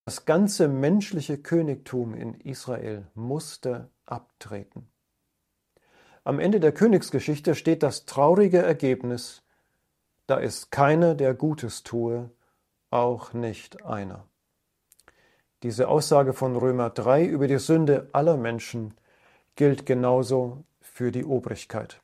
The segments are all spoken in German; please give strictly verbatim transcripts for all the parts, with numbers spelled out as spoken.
Das ganze menschliche Königtum in Israel musste abtreten. Am Ende der Königsgeschichte steht das traurige Ergebnis: Da ist keiner, der Gutes tue, auch nicht einer. Diese Aussage von Römer drei über die Sünde aller Menschen gilt genauso für die Obrigkeit.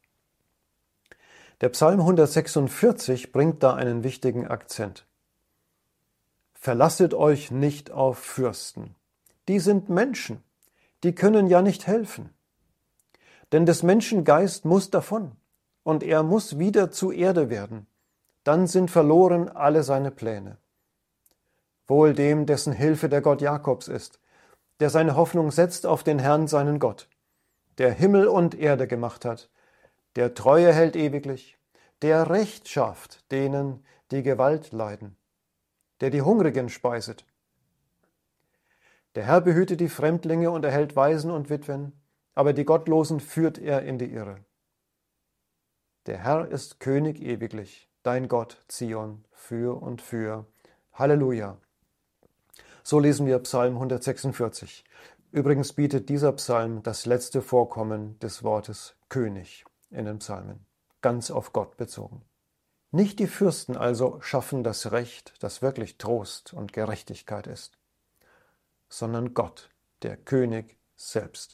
Der Psalm hundertsechsundvierzig bringt da einen wichtigen Akzent. Verlasset euch nicht auf Fürsten. Die sind Menschen, die können ja nicht helfen. Denn des Menschen Geist muss davon und er muss wieder zu Erde werden. Dann sind verloren alle seine Pläne. Wohl dem, dessen Hilfe der Gott Jakobs ist, der seine Hoffnung setzt auf den Herrn, seinen Gott, der Himmel und Erde gemacht hat, der Treue hält ewiglich, der Recht schafft denen, die Gewalt leiden, der die Hungrigen speiset. Der Herr behütet die Fremdlinge und erhält Waisen und Witwen, aber die Gottlosen führt er in die Irre. Der Herr ist König ewiglich, dein Gott, Zion, für und für. Halleluja. So lesen wir Psalm hundertsechsundvierzig. Übrigens bietet dieser Psalm das letzte Vorkommen des Wortes König in den Psalmen, ganz auf Gott bezogen. Nicht die Fürsten also schaffen das Recht, das wirklich Trost und Gerechtigkeit ist, sondern Gott, der König selbst.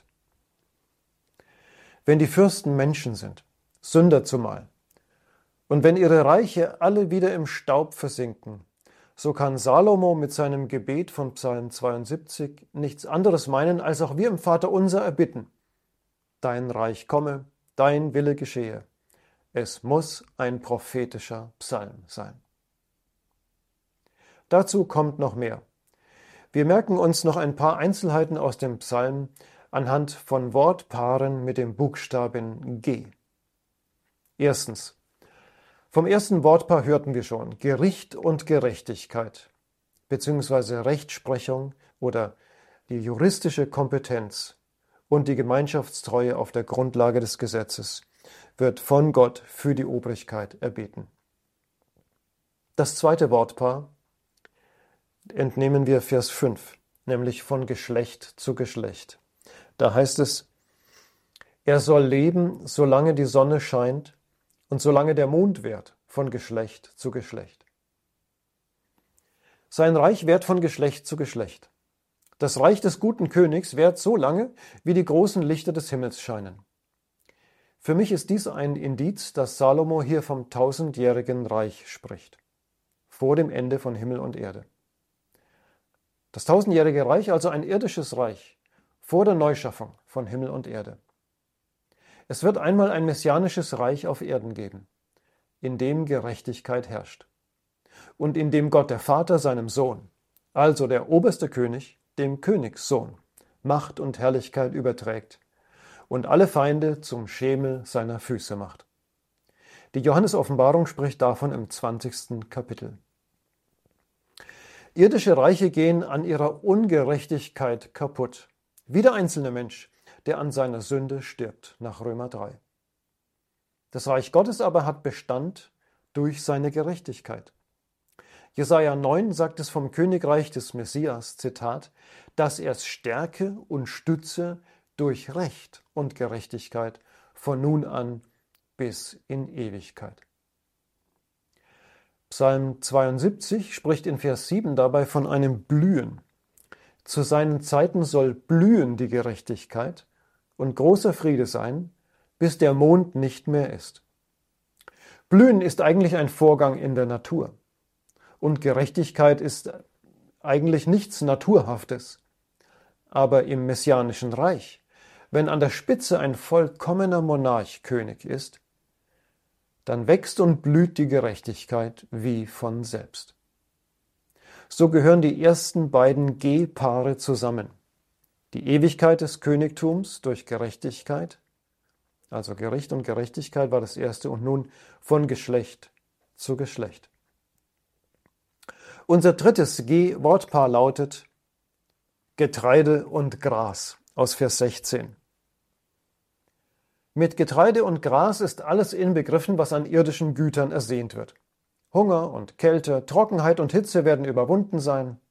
Wenn die Fürsten Menschen sind, Sünder zumal, und wenn ihre Reiche alle wieder im Staub versinken, so kann Salomo mit seinem Gebet von Psalm zweiundsiebzig nichts anderes meinen, als auch wir im Vaterunser erbitten: Dein Reich komme, dein Wille geschehe. Es muss ein prophetischer Psalm sein. Dazu kommt noch mehr. Wir merken uns noch ein paar Einzelheiten aus dem Psalm anhand von Wortpaaren mit dem Buchstaben G. Erstens. Vom ersten Wortpaar hörten wir schon Gericht und Gerechtigkeit, beziehungsweise Rechtsprechung oder die juristische Kompetenz und die Gemeinschaftstreue auf der Grundlage des Gesetzes wird von Gott für die Obrigkeit erbeten. Das zweite Wortpaar entnehmen wir Vers fünf, nämlich von Geschlecht zu Geschlecht. Da heißt es: Er soll leben, solange die Sonne scheint und solange der Mond währt, von Geschlecht zu Geschlecht. Sein Reich währt von Geschlecht zu Geschlecht. Das Reich des guten Königs währt so lange, wie die großen Lichter des Himmels scheinen. Für mich ist dies ein Indiz, dass Salomo hier vom tausendjährigen Reich spricht, vor dem Ende von Himmel und Erde. Das tausendjährige Reich, also ein irdisches Reich, vor der Neuschaffung von Himmel und Erde. Es wird einmal ein messianisches Reich auf Erden geben, in dem Gerechtigkeit herrscht und in dem Gott der Vater seinem Sohn, also der oberste König, dem Königssohn, Macht und Herrlichkeit überträgt und alle Feinde zum Schemel seiner Füße macht. Die Johannes-Offenbarung spricht davon im zwanzigsten Kapitel. Irdische Reiche gehen an ihrer Ungerechtigkeit kaputt, wie der einzelne Mensch, der an seiner Sünde stirbt, nach Römer drei. Das Reich Gottes aber hat Bestand durch seine Gerechtigkeit. Jesaja neun sagt es vom Königreich des Messias, Zitat, dass er es stärke und stütze durch Recht und Gerechtigkeit von nun an bis in Ewigkeit. Psalm zweiundsiebzig spricht in Vers sieben dabei von einem Blühen. Zu seinen Zeiten soll blühen die Gerechtigkeit und großer Friede sein, bis der Mond nicht mehr ist. Blühen ist eigentlich ein Vorgang in der Natur. Und Gerechtigkeit ist eigentlich nichts Naturhaftes. Aber im messianischen Reich, wenn an der Spitze ein vollkommener Monarch König ist, dann wächst und blüht die Gerechtigkeit wie von selbst. So gehören die ersten beiden G-Paare zusammen. Die Ewigkeit des Königtums durch Gerechtigkeit, also Gericht und Gerechtigkeit war das erste, und nun von Geschlecht zu Geschlecht. Unser drittes G-Wortpaar lautet Getreide und Gras aus Vers sechzehn. Mit Getreide und Gras ist alles inbegriffen, was an irdischen Gütern ersehnt wird. Hunger und Kälte, Trockenheit und Hitze werden überwunden sein.